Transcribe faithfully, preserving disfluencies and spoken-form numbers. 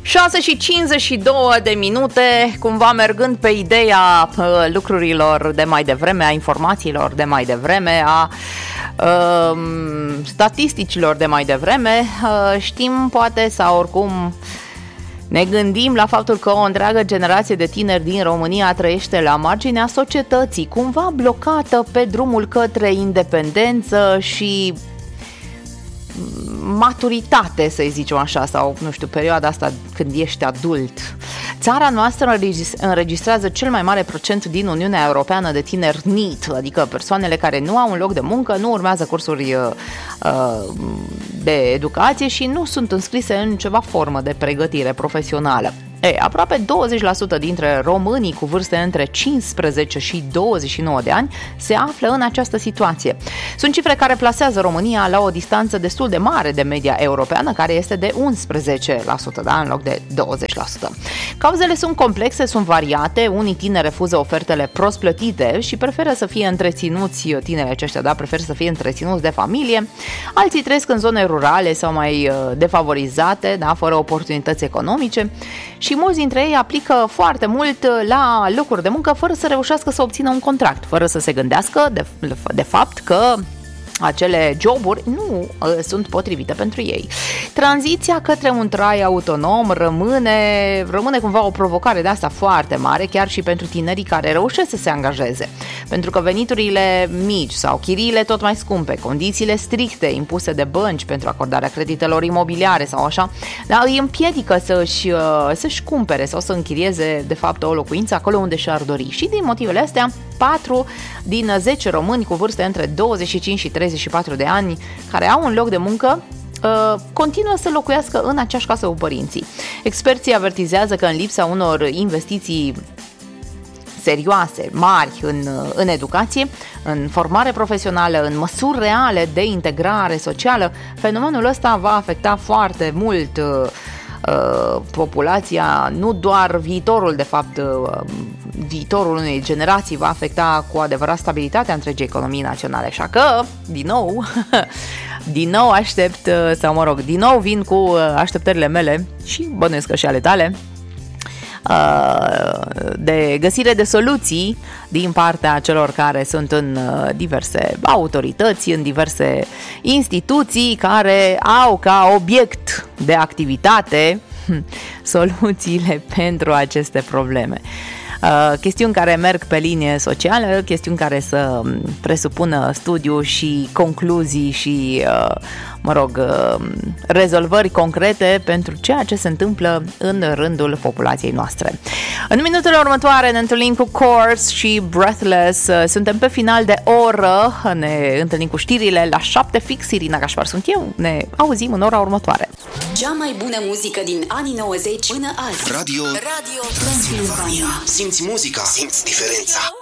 șase și cincizeci și două de minute, cumva mergând pe ideea uh, lucrurilor de mai devreme, a informațiilor de mai devreme, a uh, statisticilor de mai devreme, uh, știm poate sau oricum ne gândim la faptul că o întreagă generație de tineri din România trăiește la marginea societății, cumva blocată pe drumul către independență și maturitate, să zicem așa, sau, nu știu, perioada asta când ești adult. Țara noastră înregistrează cel mai mare procent din Uniunea Europeană de tineri N E E T, adică persoanele care nu au un loc de muncă, nu urmează cursuri uh, de educație și nu sunt înscrise în ceva formă de pregătire profesională. E, aproape douăzeci la sută dintre românii cu vârste între cincisprezece și douăzeci și nouă de ani se află în această situație. Sunt cifre care plasează România la o distanță destul de mare de media europeană, care este de unsprezece la sută, da, în loc de douăzeci la sută. Cauzele sunt complexe, sunt variate, unii tineri refuză ofertele prost plătite și preferă să fie întreținuți, tinerii aceștia, da, preferă să fie întreținuți de familie, alții trăiesc în zone rurale sau mai defavorizate, da, fără oportunități economice. Și mulți dintre ei aplică foarte mult la locuri de muncă fără să reușească să obțină un contract, fără să se gândească de, de fapt că acele joburi nu uh, sunt potrivite pentru ei. Tranziția către un trai autonom rămâne, rămâne cumva o provocare de asta foarte mare, chiar și pentru tinerii care reușesc să se angajeze. Pentru că veniturile mici sau chiriile tot mai scumpe, condițiile stricte impuse de bănci pentru acordarea creditelor imobiliare sau așa, da, îi împiedică să-și, uh, să-și cumpere sau să închirieze de fapt o locuință acolo unde și-ar dori. Și din motivele astea, patru din zece români cu vârste între douăzeci și cinci și treizeci și patru de ani care au un loc de muncă continuă să locuiască în aceeași casă cu părinții. Experții avertizează că în lipsa unor investiții serioase, mari în, în educație, în formare profesională, în măsuri reale de integrare socială, fenomenul ăsta va afecta foarte mult uh, populația, nu doar viitorul, de fapt, uh, viitorul unei generații va afecta cu adevărat stabilitatea întregii economii naționale. Așa că, din nou, din nou aștept, sau mă rog, din nou vin cu așteptările mele și bănuiesc că și ale tale, de găsire de soluții din partea celor care sunt în diverse autorități, în diverse instituții care au ca obiect de activitate soluțiile pentru aceste probleme. Uh, chestiuni care merg pe linie socială, chestiuni care să presupună studiu și concluzii și, uh, mă rog, uh, rezolvări concrete pentru ceea ce se întâmplă în rândul populației noastre. În minutele următoare ne întâlnim cu Course și Breathless. Suntem pe final de oră, ne întâlnim cu știrile la șapte fix. Irina Gașpar sunt eu, ne auzim în ora următoare. Cea mai bună muzică din anii nouăzeci până azi. Radio, Radio Transilvania. Simți muzica, simți diferența.